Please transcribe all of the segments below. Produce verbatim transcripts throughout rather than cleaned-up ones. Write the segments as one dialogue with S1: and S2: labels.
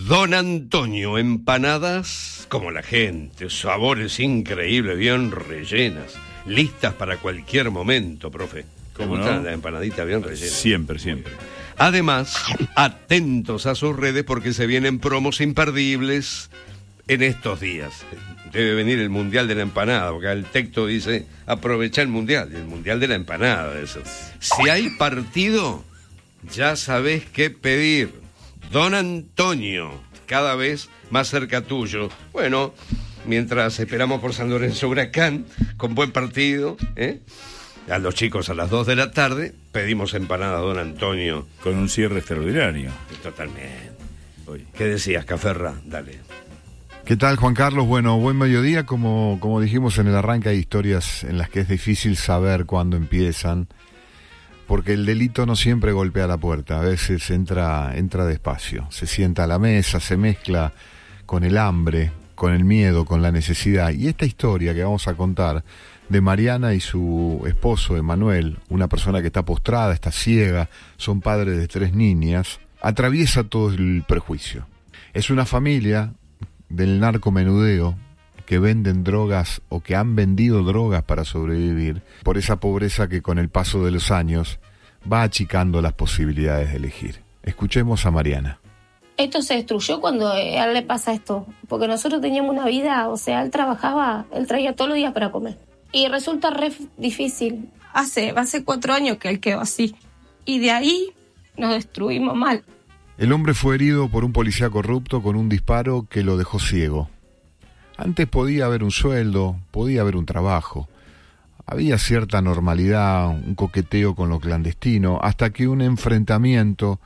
S1: Don Antonio, empanadas como la gente, sabores increíbles, bien rellenas, listas para cualquier momento, profe. ¿Te gustan no? las empanaditas bien rellenas?
S2: Siempre, siempre.
S1: Además, atentos a sus redes porque se vienen promos imperdibles en estos días. Debe venir el Mundial de la Empanada, porque el texto dice, aprovecha el Mundial, el Mundial de la Empanada. Eso. Si hay partido, ya sabés qué pedir. Don Antonio, cada vez más cerca tuyo. Bueno, mientras esperamos por San Lorenzo Huracán, con buen partido, ¿eh? A los chicos a las dos de la tarde, pedimos empanada Don Antonio.
S2: Con un cierre extraordinario.
S1: Totalmente. Oye, ¿qué decías, Caferra? Dale.
S3: ¿Qué tal, Juan Carlos? Bueno, buen mediodía. Como, como dijimos en el arranque, hay historias en las que es difícil saber cuándo empiezan, porque el delito no siempre golpea la puerta, a veces entra, entra despacio, se sienta a la mesa, se mezcla con el hambre, con el miedo, con la necesidad. Y esta historia que vamos a contar de Mariana y su esposo Emanuel, una persona que está postrada, está ciega, son padres de tres niñas, atraviesa todo el prejuicio. Es una familia del narcomenudeo que venden drogas o que han vendido drogas para sobrevivir, por esa pobreza que con el paso de los años va achicando las posibilidades de elegir. Escuchemos a Mariana.
S4: Esto se destruyó cuando a él le pasa esto, porque nosotros teníamos una vida, o sea, él trabajaba, él traía todos los días para comer. Y resulta re difícil. Hace, hace cuatro años que él quedó así. Y de ahí nos destruimos mal.
S3: El hombre fue herido por un policía corrupto con un disparo que lo dejó ciego. Antes podía haber un sueldo, podía haber un trabajo. Había cierta normalidad, un coqueteo con lo clandestino, hasta que un enfrentamiento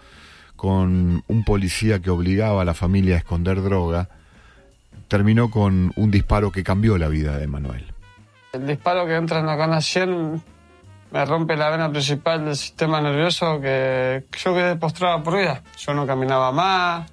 S3: con un policía que obligaba a la familia a esconder droga terminó con un disparo que cambió la vida de Manuel.
S5: El disparo que entra en la cana cien me rompe la vena principal del sistema nervioso, que yo quedé postrado por vida. Yo no caminaba más.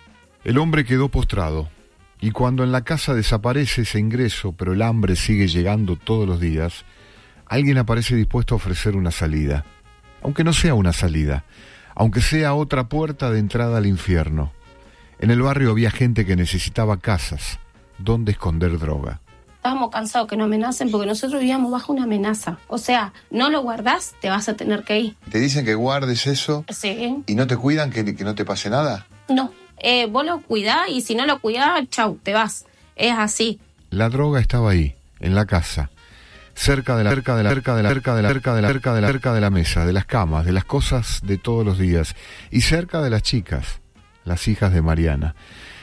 S3: El hombre quedó postrado, y cuando en la casa desaparece ese ingreso, pero el hambre sigue llegando todos los días, alguien aparece dispuesto a ofrecer una salida. Aunque no sea una salida, aunque sea otra puerta de entrada al infierno. En el barrio había gente que necesitaba casas donde esconder droga.
S4: Estábamos cansados que nos amenacen porque nosotros vivíamos bajo una amenaza. O sea, no lo guardás, te vas a tener que ir.
S6: ¿Te dicen que guardes eso?
S4: Sí.
S6: ¿Y no te cuidan, que, que no te pase nada?
S4: No, eh, vos lo cuidás y si no lo cuidás, chau, te vas. Es así.
S3: La droga estaba ahí, en la casa, cerca de la cerca de la cerca de la cerca de la cerca de la cerca de la cerca de la mesa, de las camas, de las cosas de todos los días, y cerca de las chicas, las hijas de Mariana.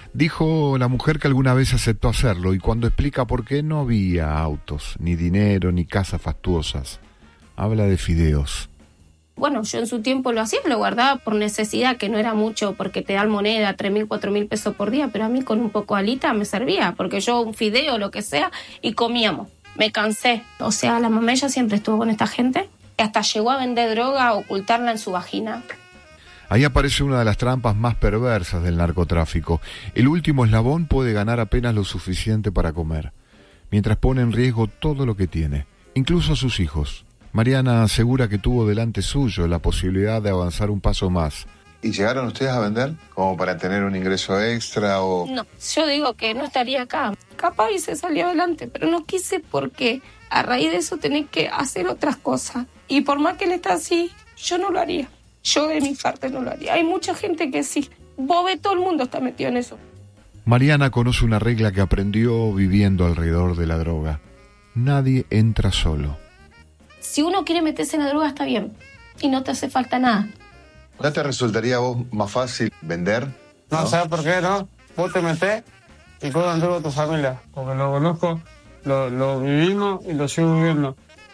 S3: Dijo la mujer que alguna vez aceptó hacerlo, y cuando explica por qué, no había autos, ni dinero, ni casas fastuosas. Habla de fideos.
S4: Bueno, yo en su tiempo lo hacía, lo guardaba por necesidad, que no era mucho, porque te dan moneda, tres mil, cuatro mil pesos por día, pero a mí con un poco de alita me servía, porque yo un fideo, lo que sea, y comíamos. Me cansé. O sea, la mamá ella siempre estuvo con esta gente, hasta llegó a vender droga, a ocultarla en su vagina.
S3: Ahí aparece una de las trampas más perversas del narcotráfico. El último eslabón puede ganar apenas lo suficiente para comer, mientras pone en riesgo todo lo que tiene, incluso a sus hijos. Mariana asegura que tuvo delante suyo la posibilidad de avanzar un paso más.
S6: ¿Y llegaron ustedes a vender como para tener un ingreso extra o...?
S4: No, yo digo que no estaría acá. Capaz y se salió adelante, pero no quise porque a raíz de eso tenés que hacer otras cosas. Y por más que él está así, yo no lo haría. Yo de mi parte no lo haría. Hay mucha gente que sí. Vos ves, todo el mundo está metido en eso.
S3: Mariana conoce una regla que aprendió viviendo alrededor de la droga. Nadie entra solo.
S4: Si uno quiere meterse en la droga está bien. Y no te hace falta nada.
S6: ¿No te resultaría a vos más fácil vender?
S5: No, ¿no? ¿Sabes por qué, no? Vos te metés y cómo entrego a tu familia. Porque lo conozco, lo, lo vivimos y lo sigo viviendo.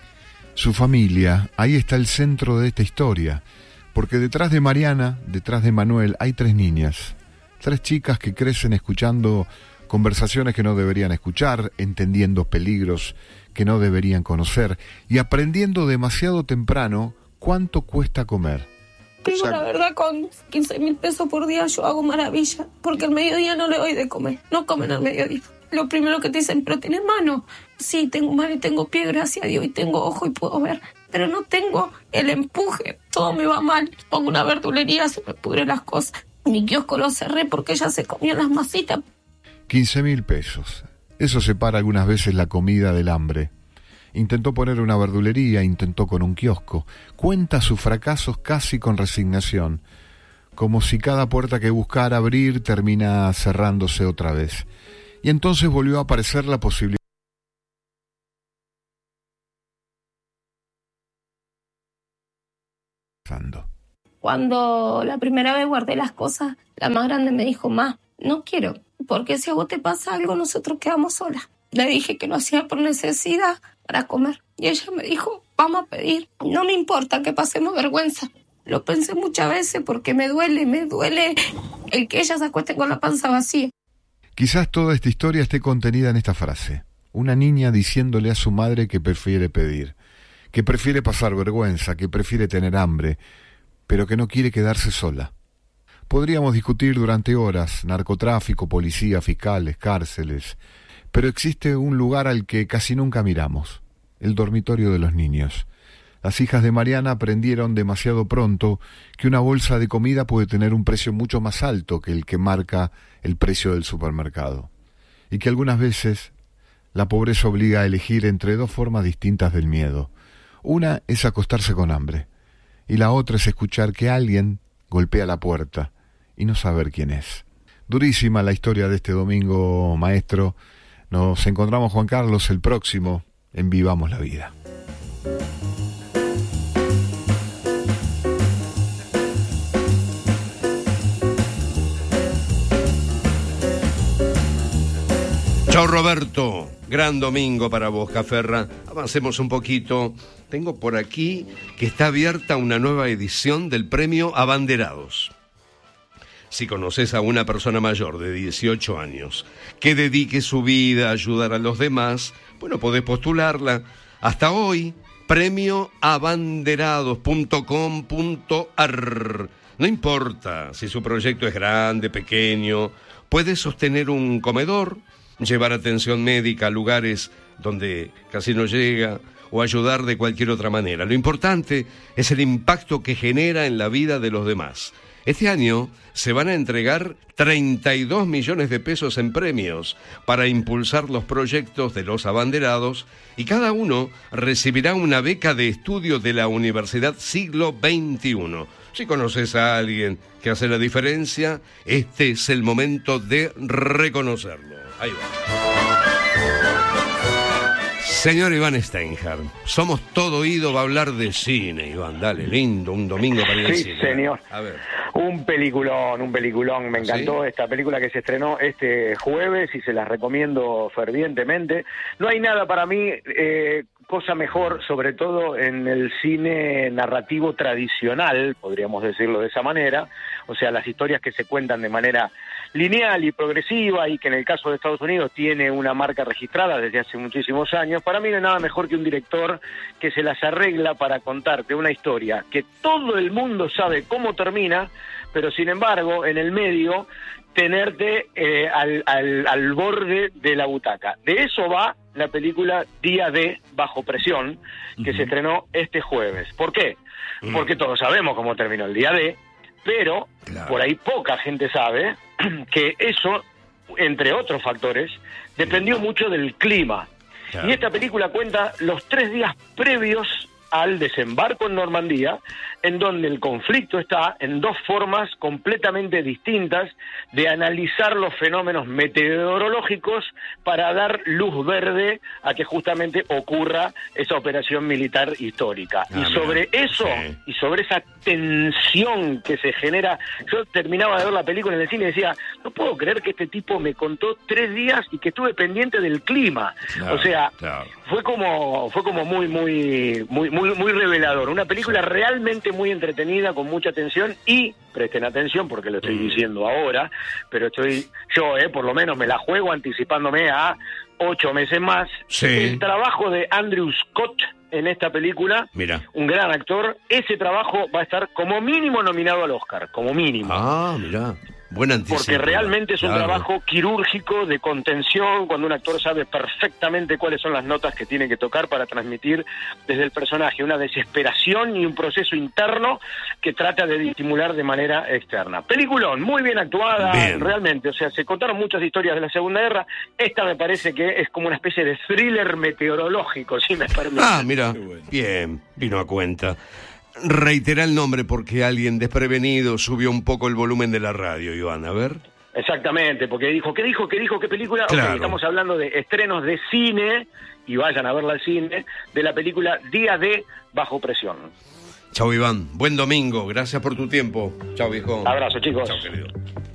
S3: Su familia, ahí está el centro de esta historia. Porque detrás de Mariana, detrás de Manuel, hay tres niñas. Tres chicas que crecen escuchando conversaciones que no deberían escuchar, entendiendo peligros que no deberían conocer y aprendiendo demasiado temprano cuánto cuesta comer.
S4: Digo la verdad, con quince mil pesos por día yo hago maravilla, porque al mediodía no le doy de comer, no comen al mediodía. Lo primero que te dicen, pero ¿tienes mano? Sí, tengo mano y tengo pie, gracias a Dios, y tengo ojo y puedo ver, pero no tengo el empuje, todo me va mal. Pongo una verdulería, se me pudren las cosas. Mi kiosco lo cerré porque ella se comió las masitas.
S3: quince mil pesos. Eso separa algunas veces la comida del hambre. Intentó poner una verdulería, intentó con un kiosco. Cuenta sus fracasos casi con resignación, como si cada puerta que buscara abrir termina cerrándose otra vez. Y entonces volvió a aparecer la posibilidad.
S4: Cuando la primera vez guardé las cosas, la más grande me dijo, ma, no quiero, porque si a vos te pasa algo, nosotros quedamos solas. Le dije que lo hacía por necesidad, para comer. Y ella me dijo, vamos a pedir, no me importa que pasemos vergüenza. Lo pensé muchas veces porque me duele, me duele el que ella se acueste con la panza vacía.
S3: Quizás toda esta historia esté contenida en esta frase. Una niña diciéndole a su madre que prefiere pedir, que prefiere pasar vergüenza, que prefiere tener hambre, pero que no quiere quedarse sola. Podríamos discutir durante horas narcotráfico, policía, fiscales, cárceles, pero existe un lugar al que casi nunca miramos, el dormitorio de los niños. Las hijas de Mariana aprendieron demasiado pronto que una bolsa de comida puede tener un precio mucho más alto que el que marca el precio del supermercado, y que algunas veces la pobreza obliga a elegir entre dos formas distintas del miedo. Una es acostarse con hambre, y la otra es escuchar que alguien golpea la puerta y no saber quién es. Durísima la historia de este domingo, maestro. Nos encontramos, Juan Carlos, el próximo en Vivamos la Vida.
S1: Chao, Roberto. Gran domingo para vos, Caferra. Avancemos un poquito. Tengo por aquí que está abierta una nueva edición del premio Abanderados. Si conoces a una persona mayor de dieciocho años que dedique su vida a ayudar a los demás, bueno, podés postularla. Hasta hoy, premio abanderados punto com punto a r. No importa si su proyecto es grande, pequeño, puede sostener un comedor, llevar atención médica a lugares donde casi no llega, o ayudar de cualquier otra manera. Lo importante es el impacto que genera en la vida de los demás. Este año se van a entregar treinta y dos millones de pesos en premios para impulsar los proyectos de los abanderados, y cada uno recibirá una beca de estudio de la Universidad Siglo veintiuno. Si conoces a alguien que hace la diferencia, este es el momento de reconocerlo. Ahí va. Señor Iván Steinhardt, somos todo oído, va a hablar de cine, Iván, dale, lindo, un domingo para ir al
S7: sí,
S1: cine.
S7: Sí, señor.
S1: A ver.
S7: Un peliculón, un peliculón, me encantó. ¿Sí? Esta película que se estrenó este jueves y se las recomiendo fervientemente. No hay nada para mí, eh, cosa mejor, sobre todo en el cine narrativo tradicional, podríamos decirlo de esa manera, o sea, las historias que se cuentan de manera lineal y progresiva, y que en el caso de Estados Unidos tiene una marca registrada desde hace muchísimos años. Para mí no hay nada mejor que un director que se las arregla para contarte una historia que todo el mundo sabe cómo termina, pero sin embargo, en el medio, tenerte eh, al, al, al borde de la butaca. De eso va la película Día D, Bajo Presión, que uh-huh. se estrenó este jueves. ¿Por qué? Uh-huh. Porque todos sabemos cómo terminó el Día D, pero claro, por ahí poca gente sabe que eso, entre otros factores, dependió mucho del clima. Claro. Y esta película cuenta los tres días previos al desembarco en Normandía, en donde el conflicto está en dos formas completamente distintas de analizar los fenómenos meteorológicos para dar luz verde a que justamente ocurra esa operación militar histórica. Ah, y sobre mira. eso, sí. y sobre esa tensión que se genera, yo terminaba de ver la película en el cine y decía, no puedo creer que este tipo me contó tres días y que estuve pendiente del clima. Claro, o sea, claro. fue como fue como muy, muy, muy, muy, muy revelador. Una película sí. realmente muy entretenida, con mucha atención, y presten atención porque lo estoy mm. diciendo ahora, pero estoy yo, eh, por lo menos me la juego anticipándome a ocho meses más. Sí. El trabajo de Andrew Scott en esta película, mira, un gran actor, ese trabajo va a estar como mínimo nominado al Oscar, como mínimo.
S1: Ah, mira. Buen anticipo.
S7: Porque realmente es un
S1: Claro.
S7: trabajo quirúrgico de contención, cuando un actor sabe perfectamente cuáles son las notas que tiene que tocar para transmitir desde el personaje una desesperación y un proceso interno que trata de disimular de manera externa. Peliculón, muy bien actuada,
S1: Bien.
S7: realmente. O sea, se contaron muchas historias de la Segunda Guerra. Esta me parece que es como una especie de thriller meteorológico, si me permite.
S1: Ah, mira,
S2: Qué bueno.
S1: bien, vino a cuenta. Reitera el nombre porque alguien desprevenido subió un poco el volumen de la radio, Iván, a ver.
S7: Exactamente, porque dijo, ¿qué dijo? ¿Qué dijo? ¿Qué película? Ok,
S1: Claro.
S7: estamos hablando de estrenos de cine, y vayan a verla al cine, de la película Día D, Bajo Presión.
S1: Chau, Iván. Buen domingo. Gracias por tu tiempo. Chau, viejo.
S7: Abrazo, chicos.
S1: Chau, querido.